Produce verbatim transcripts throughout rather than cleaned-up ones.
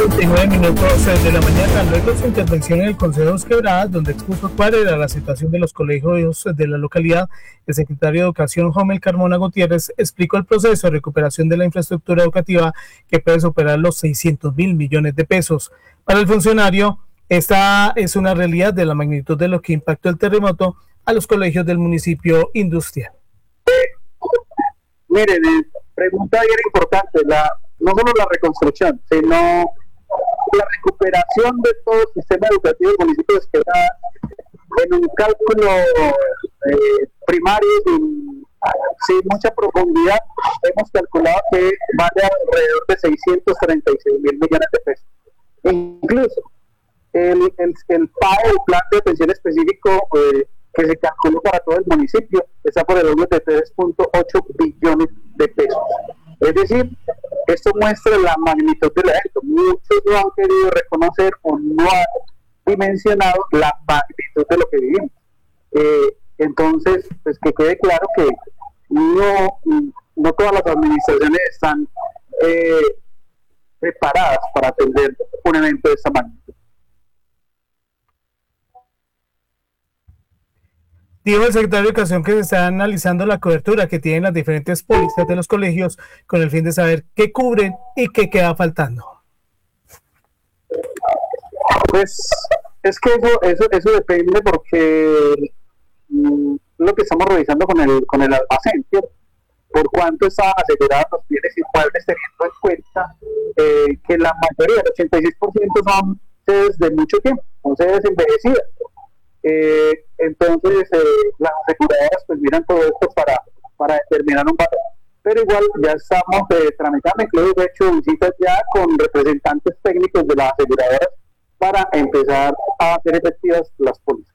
cuarenta y nueve minutos de la mañana, luego de su intervención en el Consejo de Dos Quebradas, donde expuso cuál era la situación de los colegios de la localidad, el secretario de Educación, Homel Carmona Gutiérrez, explicó el proceso de recuperación de la infraestructura educativa que puede superar los seiscientos mil millones de pesos. Para el funcionario, esta es una realidad de la magnitud de lo que impactó el terremoto a los colegios del municipio industrial. Miren, pregunta bien importante, la, no solo la reconstrucción, sino la recuperación de todo el sistema educativo del municipio de Quebradas en un cálculo eh, primario sin, sin mucha profundidad. Hemos calculado que vale alrededor de seiscientos treinta y seis mil millones de pesos. E incluso el, el, el P A E, el Plan de Atención Específico, eh, que se calculó para todo el municipio, está por el orden de tres punto ocho billones de pesos. Es decir, esto muestra la magnitud del evento. Muchos no han querido reconocer o no han dimensionado la magnitud de lo que vivimos. Eh, entonces, pues que quede claro que no, no todas las administraciones están eh, preparadas para atender un evento de esta magnitud. Dijo el secretario de Educación que se está analizando la cobertura que tienen las diferentes pólizas de los colegios con el fin de saber qué cubren y qué queda faltando. Pues es que eso eso, eso depende porque mm, lo que estamos revisando con el con el almacén, ¿cierto? Por cuánto están asegurados los bienes inmuebles, teniendo en cuenta eh, que la mayoría, el ochenta y seis por ciento son sedes de mucho tiempo, son sedes envejecidas. Eh, entonces eh, las aseguradoras pues miran todo esto para, para determinar un valor, pero igual ya estamos eh, tramitando, incluso he hecho visitas ya con representantes técnicos de las aseguradoras para empezar a hacer efectivas las pólizas.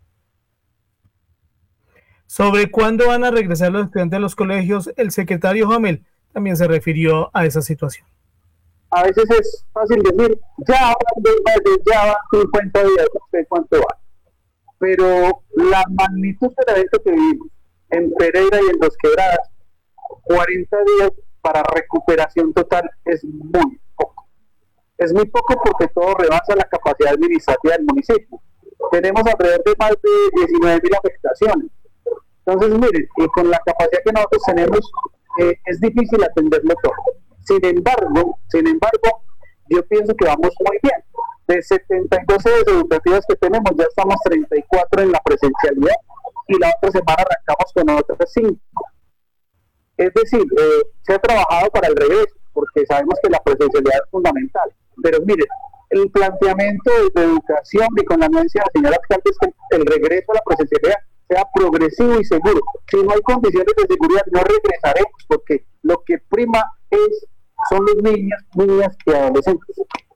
Sobre cuándo van a regresar los estudiantes a los colegios, el secretario Homel también se refirió a esa situación. A veces es fácil decir, ya van dos meses, ya van cincuenta días, no sé cuánto va. Pero la magnitud del evento que vivimos en Pereira y en Dos Quebradas, cuarenta días para recuperación total es muy poco. Es muy poco porque todo rebasa la capacidad administrativa del municipio. Tenemos alrededor de más de diecinueve mil afectaciones. Entonces, miren, y con la capacidad que nosotros tenemos, eh, es difícil atenderlo todo. Sin embargo, sin embargo, yo pienso que vamos muy bien. De setenta y dos sedes educativas que tenemos, ya estamos treinta y cuatro en la presencialidad y la otra semana arrancamos con otras cinco. Es decir, eh, se ha trabajado para el regreso, porque sabemos que la presencialidad es fundamental. Pero miren, el planteamiento de educación y con la anuencia de la señora alcalde es que el regreso a la presencialidad sea progresivo y seguro. Si no hay condiciones de seguridad, no regresaremos, porque lo que prima es son los niños, niñas y adolescentes.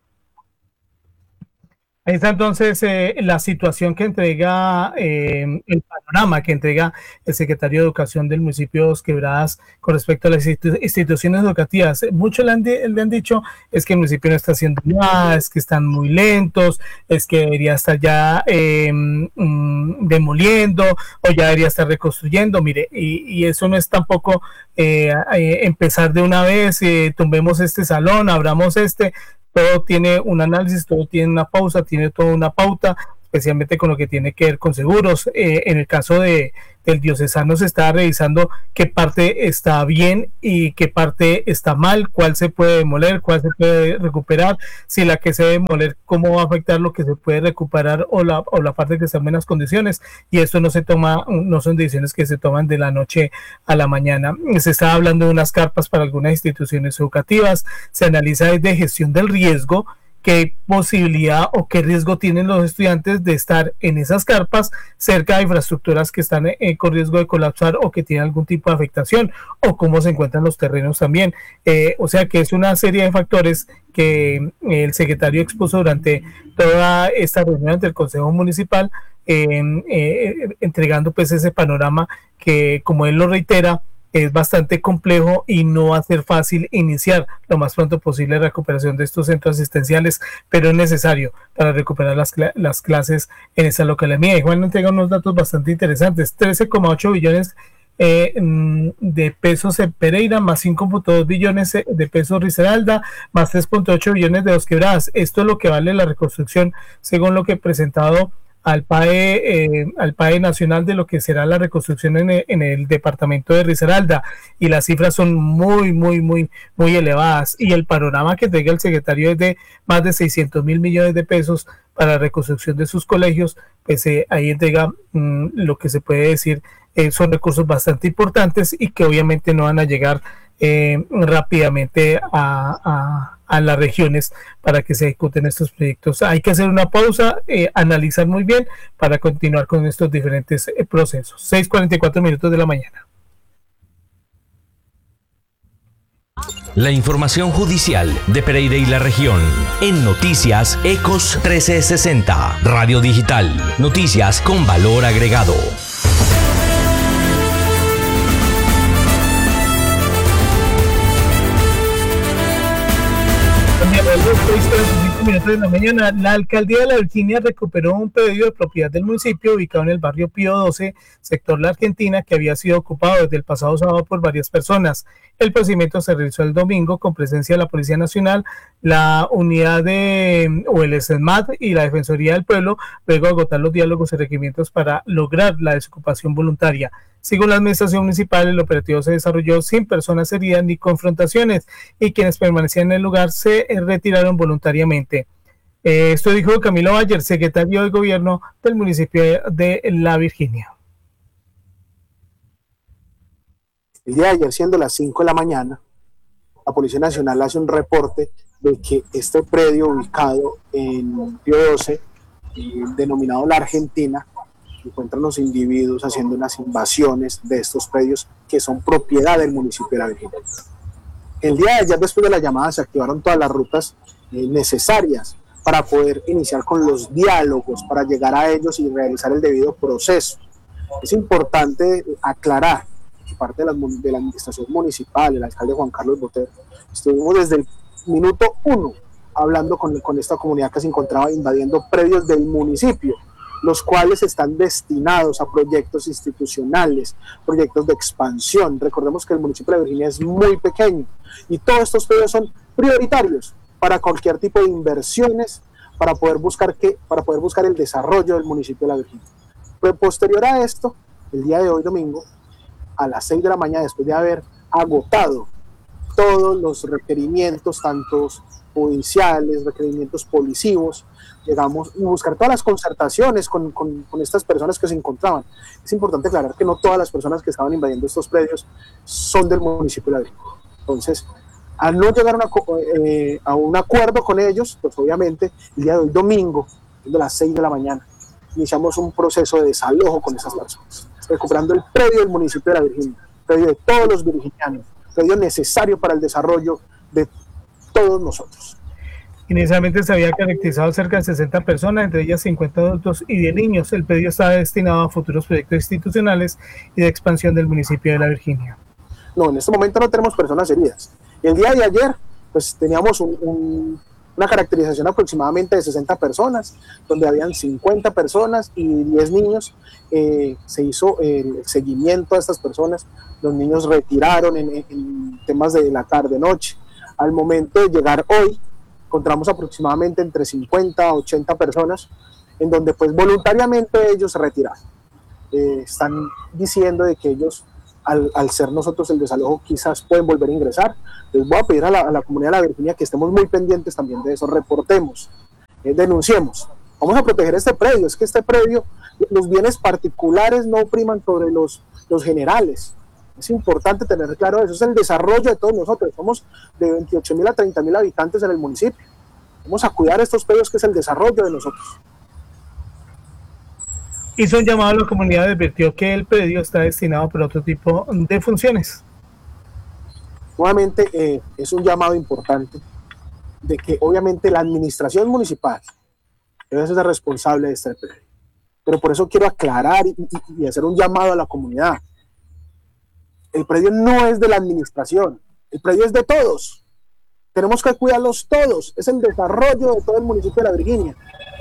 Ahí está entonces eh, la situación que entrega, eh, el panorama que entrega el secretario de Educación del municipio de Dos Quebradas con respecto a las institu instituciones educativas. Muchos le han, le han dicho es que el municipio no está haciendo nada, es que están muy lentos, es que debería estar ya eh, mm, demoliendo o ya debería estar reconstruyendo. Mire, y, y eso no es tampoco eh, eh, empezar de una vez, eh, tumbemos este salón, abramos este. Todo tiene un análisis, todo tiene una pausa, tiene toda una pauta, especialmente con lo que tiene que ver con seguros. Eh, en el caso de, del diocesano se está revisando qué parte está bien y qué parte está mal, cuál se puede demoler, cuál se puede recuperar, si la que se debe demoler, cómo va a afectar lo que se puede recuperar o la, o la parte que está en buenas condiciones. Y esto no se toma, no son decisiones que se toman de la noche a la mañana. Se está hablando de unas carpas para algunas instituciones educativas, se analiza desde gestión del riesgo, qué posibilidad o qué riesgo tienen los estudiantes de estar en esas carpas cerca de infraestructuras que están eh, con riesgo de colapsar o que tienen algún tipo de afectación, o cómo se encuentran los terrenos también. Eh, o sea que es una serie de factores que eh, el secretario expuso durante toda esta reunión ante el Consejo Municipal, eh, eh, entregando pues ese panorama que, como él lo reitera, es bastante complejo y no va a ser fácil iniciar lo más pronto posible la recuperación de estos centros asistenciales, pero es necesario para recuperar las, las clases en esa localidad. Mira, y Juan entrega unos datos bastante interesantes: trece coma ocho billones eh, de pesos en Pereira, más cinco punto dos billones de pesos Risaralda, más tres punto ocho billones de Dos Quebradas. Esto es lo que vale la reconstrucción, según lo que he presentado al PAE, eh, al PAE nacional de lo que será la reconstrucción en el, en el departamento de Risaralda, y las cifras son muy, muy, muy, muy elevadas, y el panorama que entrega el secretario es de más de seiscientos mil millones de pesos para la reconstrucción de sus colegios. Pues eh, ahí entrega mmm, lo que se puede decir eh, son recursos bastante importantes y que obviamente no van a llegar eh, rápidamente a, a, a las regiones para que se ejecuten estos proyectos. Hay que hacer una pausa, eh, analizar muy bien para continuar con estos diferentes eh, procesos. seis cuarenta y cuatro minutos de la mañana. La información judicial de Pereira y la región en Noticias Ecos trescientos sesenta, Radio Digital, noticias con valor agregado. seis cuarenta y cinco minutos de la mañana. La alcaldía de La Virginia recuperó un predio de propiedad del municipio ubicado en el barrio Pío doce, sector La Argentina, que había sido ocupado desde el pasado sábado por varias personas. El procedimiento se realizó el domingo con presencia de la Policía Nacional, la unidad de o el SEMAT y la Defensoría del Pueblo, luego de agotar los diálogos y requerimientos para lograr la desocupación voluntaria. Según la administración municipal, el operativo se desarrolló sin personas heridas ni confrontaciones, y quienes permanecían en el lugar se retiraron voluntariamente. Eh, esto dijo Camilo Bayer, secretario de Gobierno del municipio de La Virginia. El día de ayer, siendo las cinco de la mañana, la Policía Nacional hace un reporte de que este predio ubicado en Pío doce, eh, denominado La Argentina, encuentran los individuos haciendo unas invasiones de estos predios que son propiedad del municipio de La Virginia. El día de ayer, después de la llamada, se activaron todas las rutas eh, necesarias para poder iniciar con los diálogos, para llegar a ellos y realizar el debido proceso. Es importante aclarar que parte de la, de la administración municipal, el alcalde Juan Carlos Botero, estuvimos desde el minuto uno hablando con, con esta comunidad que se encontraba invadiendo predios del municipio, los cuales están destinados a proyectos institucionales, proyectos de expansión. Recordemos que el municipio de La Virginia es muy pequeño y todos estos predios son prioritarios para cualquier tipo de inversiones, para poder buscar, que, para poder buscar el desarrollo del municipio de La Virginia. Pero posterior a esto, el día de hoy, domingo, a las seis de la mañana, después de haber agotado todos los requerimientos, tanto judiciales, requerimientos policivos, llegamos a buscar todas las concertaciones con, con, con estas personas que se encontraban. Es importante aclarar que no todas las personas que estaban invadiendo estos predios son del municipio de La Virginia. Entonces, al no llegar a, una, eh, a un acuerdo con ellos, pues obviamente el día de hoy, domingo, de las seis de la mañana, iniciamos un proceso de desalojo con esas personas, recuperando el predio del municipio de La Virginia, predio de todos los virginianos, predio necesario para el desarrollo de todos nosotros. Inicialmente se había caracterizado cerca de sesenta personas, entre ellas cincuenta adultos y diez niños. El predio está destinado a futuros proyectos institucionales y de expansión del municipio de La Virginia. No, en este momento no tenemos personas heridas. El día de ayer, pues teníamos un, un, una caracterización aproximadamente de sesenta personas, donde habían cincuenta personas y diez niños. Eh, se hizo el seguimiento a estas personas. Los niños retiraron en, en temas de la tarde-noche. Al momento de llegar hoy, encontramos aproximadamente entre cincuenta a ochenta personas, en donde pues voluntariamente ellos se retiraron. Eh, están diciendo de que ellos, al, al ser nosotros el desalojo, quizás pueden volver a ingresar. Les voy a pedir a la, a la comunidad de La Virginia que estemos muy pendientes también de eso, reportemos, eh, denunciemos. Vamos a proteger este predio, es que este predio, los bienes particulares no priman sobre los, los generales. Es importante tener claro eso, es el desarrollo de todos nosotros. Somos de veintiocho mil a treinta mil habitantes en el municipio. Vamos a cuidar estos predios, que es el desarrollo de nosotros. Hizo un llamado a la comunidad, advirtió que el predio está destinado para otro tipo de funciones. Nuevamente, eh, es un llamado importante de que obviamente la administración municipal debe ser responsable de este predio. Pero por eso quiero aclarar y, y, y hacer un llamado a la comunidad. El predio no es de la administración, el predio es de todos. Tenemos que cuidarlos todos, es el desarrollo de todo el municipio de La Virginia.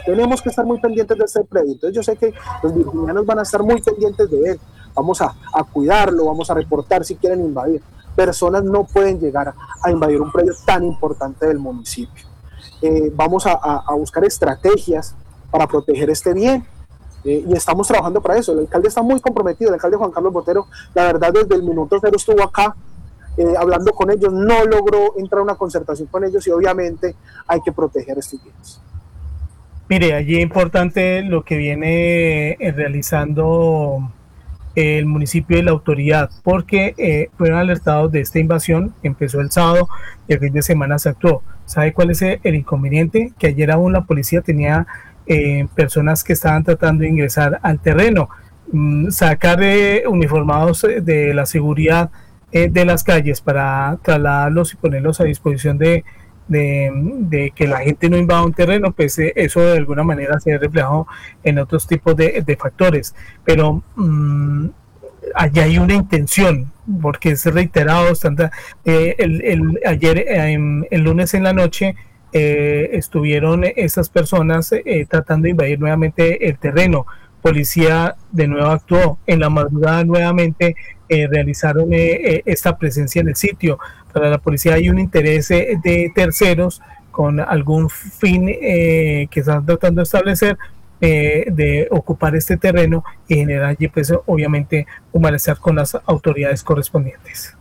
Tenemos que estar muy pendientes de este predio. Entonces yo sé que los virginianos van a estar muy pendientes de él. Vamos a, a cuidarlo, vamos a reportar si quieren invadir. Personas no pueden llegar a, a invadir un predio tan importante del municipio. Eh, vamos a, a, a buscar estrategias para proteger este bien. Eh, y estamos trabajando para eso. El alcalde está muy comprometido, el alcalde Juan Carlos Botero, la verdad desde el minuto cero estuvo acá eh, hablando con ellos, no logró entrar a una concertación con ellos y obviamente hay que proteger estos bienes. Mire, allí es importante lo que viene eh, realizando el municipio y la autoridad, porque eh, fueron alertados de esta invasión, empezó el sábado y el fin de semana se actuó. ¿Sabe cuál es el inconveniente? Que ayer aún la policía tenía Eh, personas que estaban tratando de ingresar al terreno, mm, sacar eh, uniformados de la seguridad eh, de las calles para trasladarlos y ponerlos a disposición de, de, de que la gente no invada un terreno, pues eh, eso de alguna manera se ha reflejado en otros tipos de, de factores, pero mm, allá hay una intención, porque es reiterado, tanta, eh, el, el, ayer, eh, el lunes en la noche, Eh, estuvieron esas personas eh, tratando de invadir nuevamente el terreno. Policía de nuevo actuó. En la madrugada nuevamente eh, realizaron eh, eh, esta presencia en el sitio. Para la policía hay un interés eh, de terceros con algún fin eh, que están tratando de establecer eh, de ocupar este terreno y generar allí pues obviamente un malestar con las autoridades correspondientes.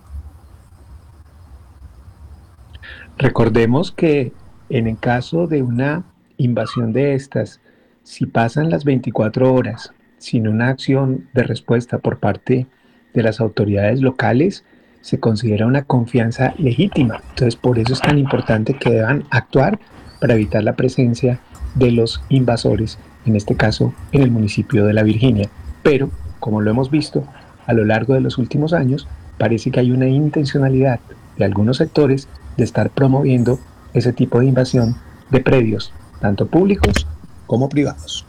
Recordemos que en el caso de una invasión de estas, si pasan las veinticuatro horas sin una acción de respuesta por parte de las autoridades locales, se considera una confianza legítima. Entonces, por eso es tan importante que deban actuar para evitar la presencia de los invasores, en este caso en el municipio de La Virginia. Pero, como lo hemos visto a lo largo de los últimos años, parece que hay una intencionalidad de algunos sectores de estar promoviendo ese tipo de invasión de predios, tanto públicos como privados.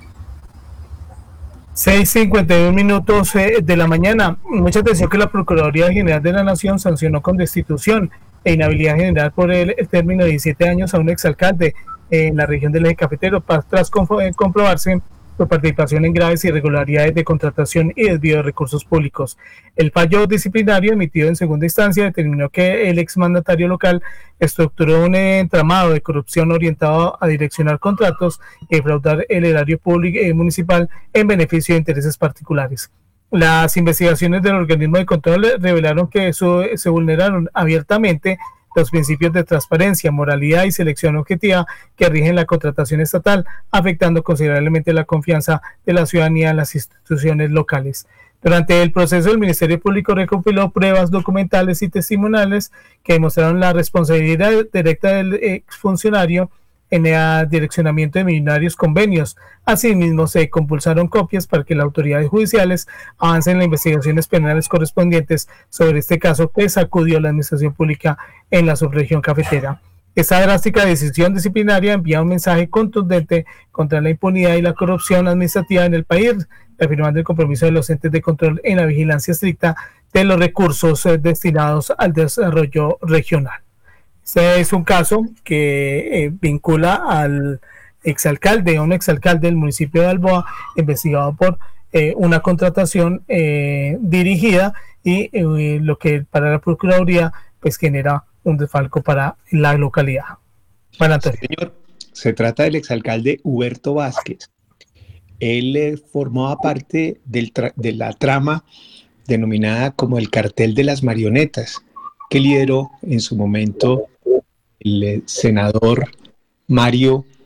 seis cincuenta y uno minutos eh, de la mañana. Mucha atención que la Procuraduría General de la Nación sancionó con destitución e inhabilidad general por el, el término de diecisiete años a un exalcalde en la región del Eje Cafetero, tras comprobarse por participación en graves irregularidades de contratación y desvío de recursos públicos. El fallo disciplinario emitido en segunda instancia determinó que el exmandatario local estructuró un entramado de corrupción orientado a direccionar contratos y defraudar el erario público eh, municipal en beneficio de intereses particulares. Las investigaciones del organismo de control revelaron que eso, se vulneraron abiertamente los principios de transparencia, moralidad y selección objetiva que rigen la contratación estatal, afectando considerablemente la confianza de la ciudadanía en las instituciones locales. Durante el proceso, el Ministerio Público recopiló pruebas documentales y testimoniales que demostraron la responsabilidad directa del exfuncionario en el direccionamiento de millonarios convenios. Asimismo, se compulsaron copias para que las autoridades judiciales avancen en las investigaciones penales correspondientes sobre este caso que sacudió la administración pública en la subregión cafetera. Esta drástica decisión disciplinaria envía un mensaje contundente contra la impunidad y la corrupción administrativa en el país, afirmando el compromiso de los entes de control en la vigilancia estricta de los recursos eh, destinados al desarrollo regional. Este es un caso que eh, vincula al exalcalde, a un exalcalde del municipio de Balboa, investigado por eh, una contratación eh, dirigida y eh, lo que para la Procuraduría pues genera un desfalco para la localidad. Bueno, Antonio. Señor, se trata del exalcalde Huberto Vázquez. Él eh, formaba parte del tra- de la trama denominada como el cartel de las marionetas, que lideró en su momento el senador Mario